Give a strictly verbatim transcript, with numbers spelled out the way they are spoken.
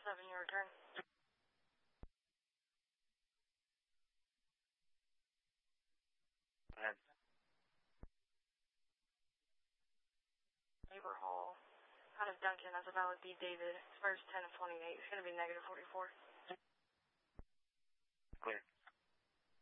seven, your return. Go ahead. Neighbor Hall. Out of Duncan, that's a valid B. David. First ten of twenty-eight. It's going to be negative forty-four. Clear.